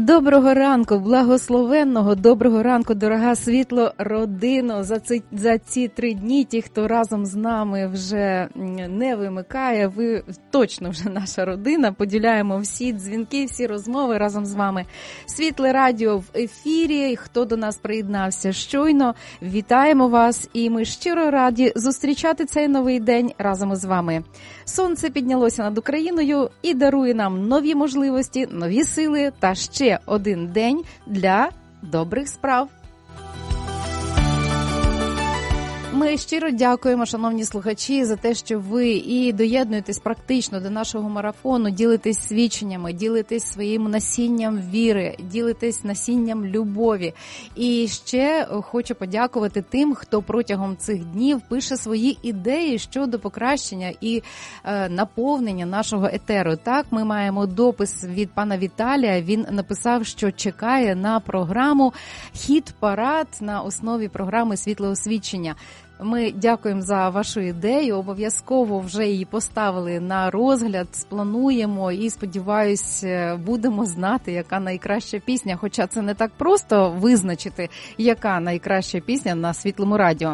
Доброго ранку, благословенного, доброго ранку, дорога світло родино. За ці 3 дні, ті, хто разом з нами вже не вимикає, ви точно вже наша родина, поділяємо всі дзвінки, всі розмови разом з вами. Світле радіо в ефірі, хто до нас приєднався щойно, вітаємо вас і ми щиро раді зустрічати цей новий день разом із вами. Сонце піднялося над Україною і дарує нам нові можливості, нові сили та ще один день для добрих справ. Ми щиро дякуємо, шановні слухачі, за те, що ви і доєднуєтесь практично до нашого марафону, ділитесь свідченнями, ділитесь своїм насінням віри, ділитесь насінням любові. І ще хочу подякувати тим, хто протягом цих днів пише свої ідеї щодо покращення і наповнення нашого етеру. Так, ми маємо допис від пана Віталія. Він написав, що чекає на програму «Хіт-парад» на основі програми «Світлоосвічення». Ми дякуємо за вашу ідею, обов'язково вже її поставили на розгляд, сплануємо і, сподіваюсь, будемо знати, яка найкраща пісня, хоча це не так просто визначити, яка найкраща пісня на Світлому радіо.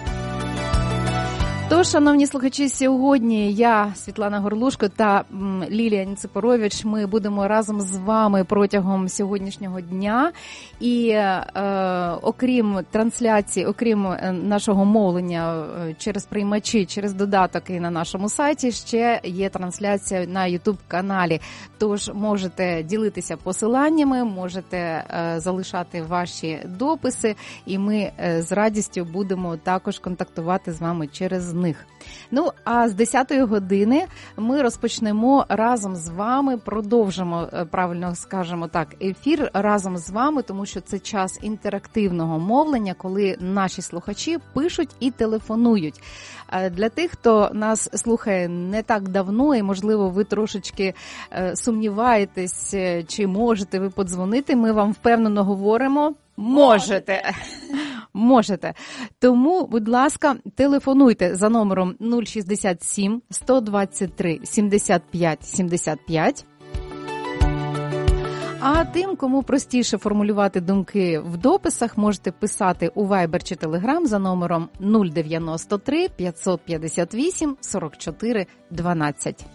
Тож, шановні слухачі, сьогодні я, Світлана Горлушко та Лілія Ніципорович, ми будемо разом з вами протягом сьогоднішнього дня. І окрім трансляції, окрім нашого мовлення через приймачі, через додаток і на нашому сайті, ще є трансляція на YouTube-каналі. Тож можете ділитися посиланнями, можете залишати ваші дописи, і ми з радістю будемо також контактувати з вами через них. Ну, а з 10-ї години ми розпочнемо разом з вами, продовжимо, правильно скажемо так, ефір разом з вами, тому що це час інтерактивного мовлення, коли наші слухачі пишуть і телефонують. Для тих, хто нас слухає не так давно і, можливо, ви трошечки сумніваєтесь, чи можете ви подзвонити, ми вам впевнено говоримо: можете. Можете. Тому, будь ласка, телефонуйте за номером 067 123 75 75. А тим, кому простіше формулювати думки в дописах, можете писати у Viber чи Telegram за номером 093 558 44 12.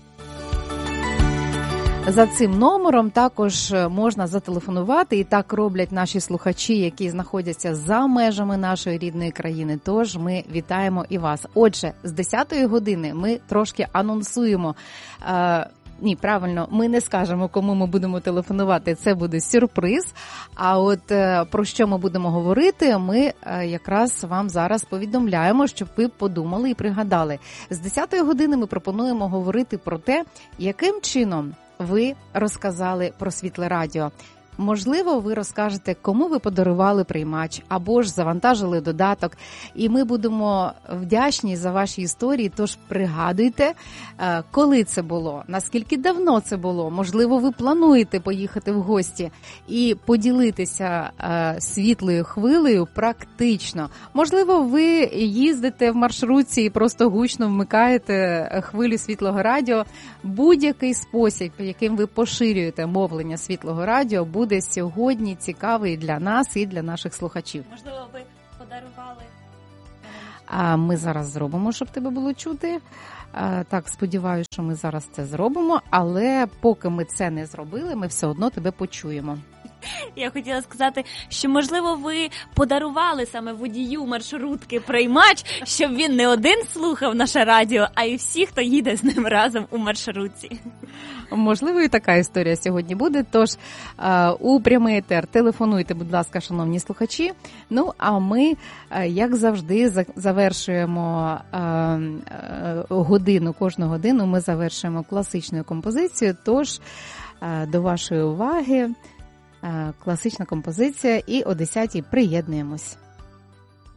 За цим номером також можна зателефонувати, і так роблять наші слухачі, які знаходяться за межами нашої рідної країни. Тож ми вітаємо і вас. Отже, з 10-ї години ми трошки анонсуємо. Ні, правильно, ми не скажемо, кому ми будемо телефонувати, це буде сюрприз. А от про що ми будемо говорити, ми якраз вам зараз повідомляємо, щоб ви подумали і пригадали. З 10-ї години ми пропонуємо говорити про те, яким чином ви розказали про Світле радіо. Можливо, ви розкажете, кому ви подарували приймач, або ж завантажили додаток. І ми будемо вдячні за ваші історії, тож пригадуйте, коли це було, наскільки давно це було. Можливо, ви плануєте поїхати в гості і поділитися світлою хвилею практично. Можливо, ви їздите в маршрутці і просто гучно вмикаєте хвилю Світлого радіо. Будь-який спосіб, яким ви поширюєте мовлення Світлого радіо, буде сьогодні цікавий для нас і для наших слухачів. Можливо, ви подарували? А ми зараз зробимо, щоб тебе було чути. Так, сподіваюся, що ми зараз це зробимо, але поки ми це не зробили, ми все одно тебе почуємо. Я хотіла сказати, що, можливо, ви подарували саме водію маршрутки приймач, щоб він не один слухав наше радіо, а й всі, хто їде з ним разом у маршрутці. Можливо, і така історія сьогодні буде. Тож у прямий етер телефонуйте, будь ласка, шановні слухачі. Ну, а ми, як завжди, завершуємо годину, кожну годину ми завершуємо класичною композицією. Тож, до вашої уваги, класична композиція, і о 10-й приєднуємось.